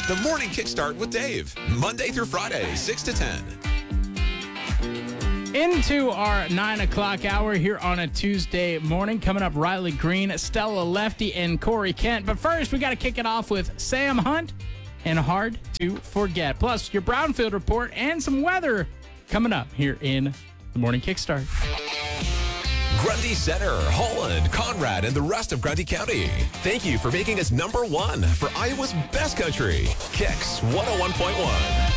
The Morning Kickstart with Dave. Monday through Friday, 6 to 10. Into our 9 o'clock hour here on a Tuesday morning. Coming up, Riley Green, Stella Lefty, and Corey Kent. But first, we got to kick it off with Sam Hunt and Hard to Forget. Plus, your Brownfield report and some weather coming up here in the Morning Kickstart. Grundy Center, Holland, Conrad, and the rest of Grundy County. Thank you for making us #1 for Iowa's best country. Kicks 101.1.